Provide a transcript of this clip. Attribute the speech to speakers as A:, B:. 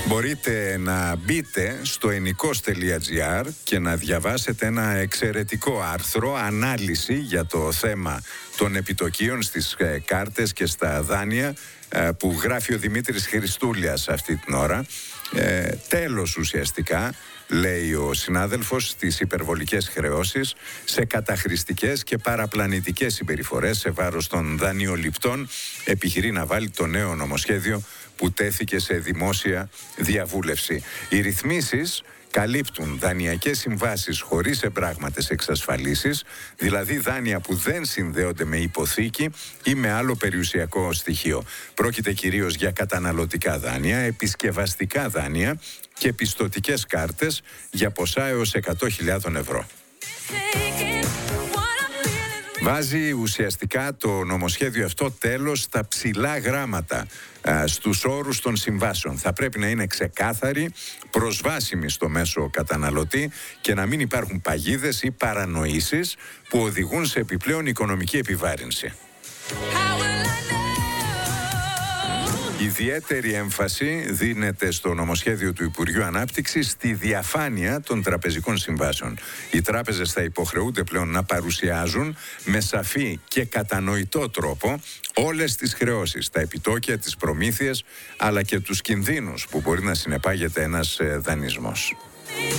A: Μπορείτε να μπείτε στο ennikos.gr και να διαβάσετε ένα εξαιρετικό άρθρο, ανάλυση για το θέμα των επιτοκίων στις κάρτες και στα δάνεια που γράφει ο Δημήτρης Χριστούλιας αυτή την ώρα. Τέλος ουσιαστικά, λέει ο συνάδελφος, στις υπερβολικές χρεώσεις, σε καταχρηστικές και παραπλανητικές συμπεριφορές σε βάρος των δανειοληπτών, επιχειρεί να βάλει το νέο νομοσχέδιο που τέθηκε σε δημόσια διαβούλευση. Οι ρυθμίσεις καλύπτουν δανειακές συμβάσεις χωρίς εμπράγματες εξασφαλίσεις, δηλαδή δάνεια που δεν συνδέονται με υποθήκη ή με άλλο περιουσιακό στοιχείο. Πρόκειται κυρίως για καταναλωτικά δάνεια, επισκευαστικά δάνεια και πιστωτικές κάρτες για ποσά έως 100.000 ευρώ. Βάζει ουσιαστικά το νομοσχέδιο αυτό τέλος στα ψηλά γράμματα στους όρους των συμβάσεων. Θα πρέπει να είναι ξεκάθαροι, προσβάσιμοι στο μέσο καταναλωτή και να μην υπάρχουν παγίδες ή παρανοήσεις που οδηγούν σε επιπλέον οικονομική επιβάρυνση. Ιδιαίτερη έμφαση δίνεται στο νομοσχέδιο του Υπουργείου Ανάπτυξης στη διαφάνεια των τραπεζικών συμβάσεων. Οι τράπεζες θα υποχρεούνται πλέον να παρουσιάζουν με σαφή και κατανοητό τρόπο όλες τις χρεώσεις, τα επιτόκια, τις προμήθειες, αλλά και τους κινδύνους που μπορεί να συνεπάγεται ένας δανεισμός.